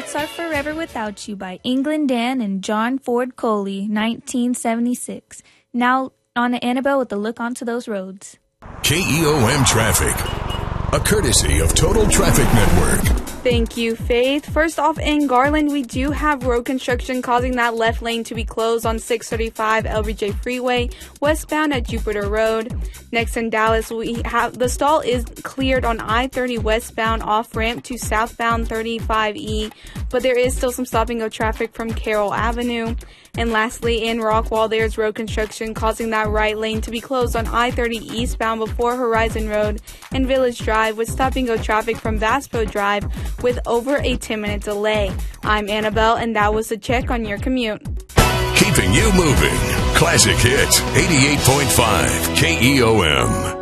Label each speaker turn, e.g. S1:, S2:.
S1: Hearts Are Forever Without You by England Dan and John Ford Coley, 1976. Now on to Annabelle with a look onto those roads.
S2: KEOM Traffic, a courtesy of Total Traffic Network.
S3: Thank you, Faith. First off, in Garland, we do have road construction causing that left lane to be closed on 635 LBJ Freeway, westbound at Jupiter Road. Next in Dallas, we have the stall is cleared on I-30 westbound off-ramp to southbound 35E, but there is still some stopping of traffic from Carroll Avenue. And lastly, in Rockwall, there's road construction causing that right lane to be closed on I-30 eastbound before Horizon Road and Village Drive, with stop-and-go traffic from Vaspo Drive with over a 10-minute delay. I'm Annabelle, and that was the check on your commute.
S2: Keeping you moving. Classic Hits, 88.5 KEOM.